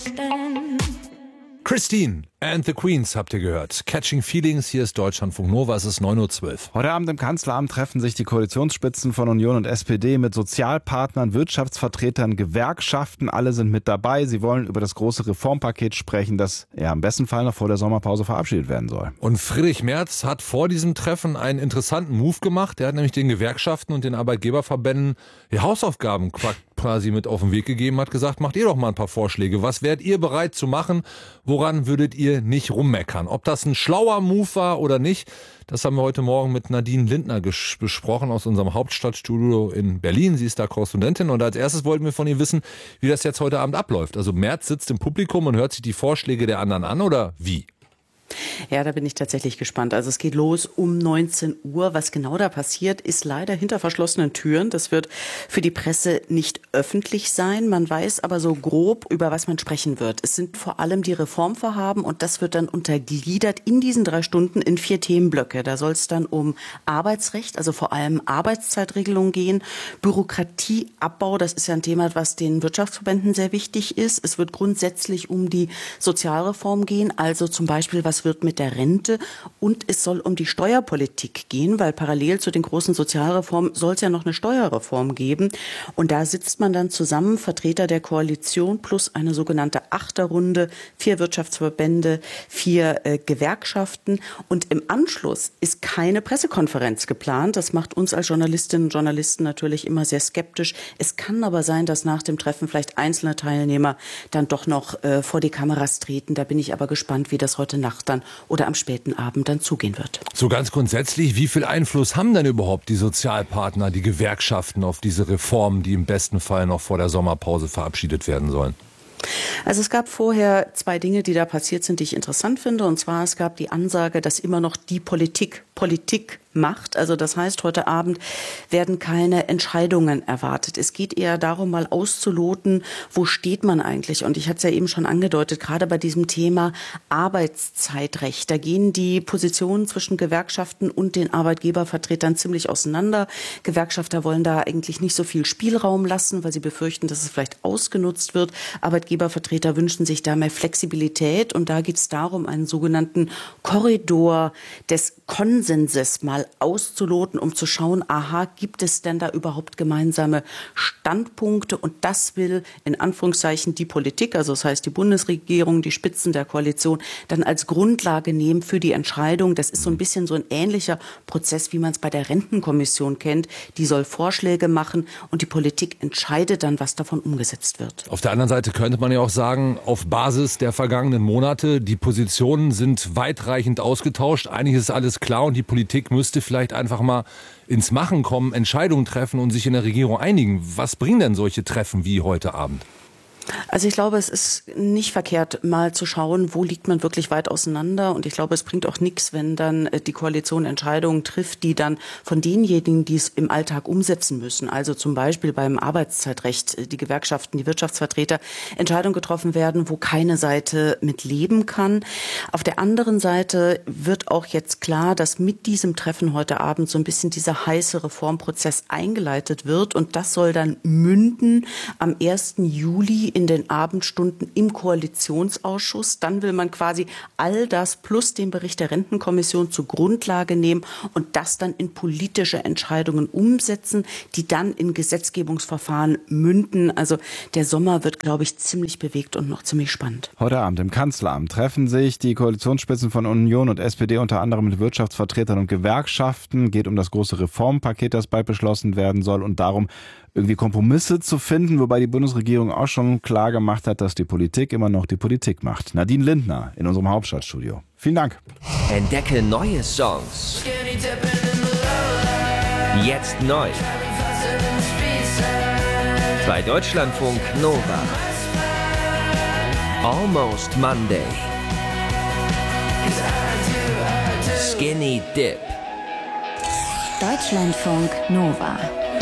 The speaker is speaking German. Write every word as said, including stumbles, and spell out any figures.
Christine and the Queens habt ihr gehört. Catching Feelings, hier ist Deutschlandfunk Nova, es ist neun Uhr zwölf. Heute Abend im Kanzleramt treffen sich die Koalitionsspitzen von Union und S P D mit Sozialpartnern, Wirtschaftsvertretern, Gewerkschaften. Alle sind mit dabei. Sie wollen über das große Reformpaket sprechen, das ja im besten Fall noch vor der Sommerpause verabschiedet werden soll. Und Friedrich Merz hat vor diesem Treffen einen interessanten Move gemacht. Er hat nämlich den Gewerkschaften und den Arbeitgeberverbänden die Hausaufgaben quasi mit auf den Weg gegeben, hat gesagt, macht ihr doch mal ein paar Vorschläge. Was wärt ihr bereit zu machen? Woran würdet ihr nicht rummeckern? Ob das ein schlauer Move war oder nicht, das haben wir heute Morgen mit Nadine Lindner ges- besprochen aus unserem Hauptstadtstudio in Berlin. Sie ist da Korrespondentin und als erstes wollten wir von ihr wissen, wie das jetzt heute Abend abläuft. Also Merz sitzt im Publikum und hört sich die Vorschläge der anderen an oder wie? Ja, da bin ich tatsächlich gespannt. Also es geht los um neunzehn Uhr. Was genau da passiert, ist leider hinter verschlossenen Türen. Das wird für die Presse nicht öffentlich sein. Man weiß aber so grob, über was man sprechen wird. Es sind vor allem die Reformvorhaben und das wird dann untergliedert in diesen drei Stunden in vier Themenblöcke. Da soll es dann um Arbeitsrecht, also vor allem Arbeitszeitregelung gehen, Bürokratieabbau, das ist ja ein Thema, was den Wirtschaftsverbänden sehr wichtig ist. Es wird grundsätzlich um die Sozialreform gehen, also zum Beispiel, was wird mit der Rente, und es soll um die Steuerpolitik gehen, weil parallel zu den großen Sozialreformen soll es ja noch eine Steuerreform geben. Und da sitzt man dann zusammen, Vertreter der Koalition plus eine sogenannte Achterrunde, vier Wirtschaftsverbände, vier äh, Gewerkschaften. Und im Anschluss ist keine Pressekonferenz geplant. Das macht uns als Journalistinnen und Journalisten natürlich immer sehr skeptisch. Es kann aber sein, dass nach dem Treffen vielleicht einzelne Teilnehmer dann doch noch äh, vor die Kameras treten. Da bin ich aber gespannt, wie das heute Nacht dann oder am späten Abend dann zugehen wird. So ganz grundsätzlich, wie viel Einfluss haben denn überhaupt die Sozialpartner, die Gewerkschaften auf diese Reformen, die im besten Fall noch vor der Sommerpause verabschiedet werden sollen? Also es gab vorher zwei Dinge, die da passiert sind, die ich interessant finde. Und zwar, es gab die Ansage, dass immer noch die Politik Politik macht. Also das heißt, heute Abend werden keine Entscheidungen erwartet. Es geht eher darum, mal auszuloten, wo steht man eigentlich? Und ich hatte es ja eben schon angedeutet, gerade bei diesem Thema Arbeitszeitrecht. Da gehen die Positionen zwischen Gewerkschaften und den Arbeitgebervertretern ziemlich auseinander. Gewerkschafter wollen da eigentlich nicht so viel Spielraum lassen, weil sie befürchten, dass es vielleicht ausgenutzt wird. Arbeitgebervertreter wünschen sich da mehr Flexibilität. Und da geht es darum, einen sogenannten Korridor des Konsenses mal auszuloten, um zu schauen, aha, gibt es denn da überhaupt gemeinsame Standpunkte? Und das will in Anführungszeichen die Politik, also das heißt die Bundesregierung, die Spitzen der Koalition, dann als Grundlage nehmen für die Entscheidung. Das ist so ein bisschen so ein ähnlicher Prozess, wie man es bei der Rentenkommission kennt. Die soll Vorschläge machen und die Politik entscheidet dann, was davon umgesetzt wird. Auf der anderen Seite könnte man ja auch sagen, auf Basis der vergangenen Monate, die Positionen sind weitreichend ausgetauscht. Eigentlich ist alles klar und die Politik müsste vielleicht einfach mal ins Machen kommen, Entscheidungen treffen und sich in der Regierung einigen. Was bringen denn solche Treffen wie heute Abend? Also ich glaube, es ist nicht verkehrt, mal zu schauen, wo liegt man wirklich weit auseinander. Und ich glaube, es bringt auch nichts, wenn dann die Koalition Entscheidungen trifft, die dann von denjenigen, die es im Alltag umsetzen müssen, also zum Beispiel beim Arbeitszeitrecht, die Gewerkschaften, die Wirtschaftsvertreter, Entscheidungen getroffen werden, wo keine Seite mit leben kann. Auf der anderen Seite wird auch jetzt klar, dass mit diesem Treffen heute Abend so ein bisschen dieser heiße Reformprozess eingeleitet wird. Und das soll dann münden am ersten Juli in den Abendstunden im Koalitionsausschuss. Dann will man quasi all das plus den Bericht der Rentenkommission zur Grundlage nehmen und das dann in politische Entscheidungen umsetzen, die dann in Gesetzgebungsverfahren münden. Also der Sommer wird, glaube ich, ziemlich bewegt und noch ziemlich spannend. Heute Abend im Kanzleramt treffen sich die Koalitionsspitzen von Union und S P D unter anderem mit Wirtschaftsvertretern und Gewerkschaften. Geht um das große Reformpaket, das bald beschlossen werden soll und darum, irgendwie Kompromisse zu finden, wobei die Bundesregierung auch schon klar gemacht hat, dass die Politik immer noch die Politik macht. Nadine Lindner in unserem Hauptstadtstudio. Vielen Dank. Entdecke neue Songs. Jetzt neu. Bei Deutschlandfunk Nova. Almost Monday. Skinny Dip. Deutschlandfunk Nova.